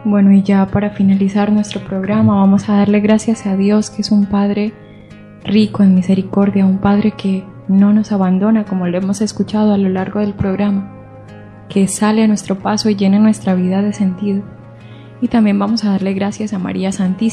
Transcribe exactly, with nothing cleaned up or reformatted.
Bueno, y ya para finalizar nuestro programa vamos a darle gracias a Dios, que es un Padre rico en misericordia, un Padre que no nos abandona, como lo hemos escuchado a lo largo del programa, que sale a nuestro paso y llena nuestra vida de sentido. Y también vamos a darle gracias a María Santísima,